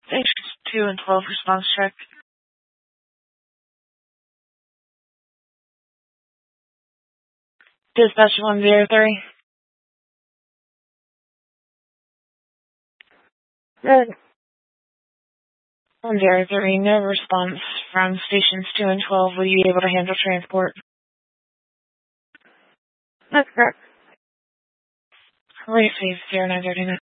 Stations 2 and 12 response check. Dispatch 103. Good. 103, no response from stations 2 and 12. Will you be able to handle transport? That's correct. Rate please, 0939.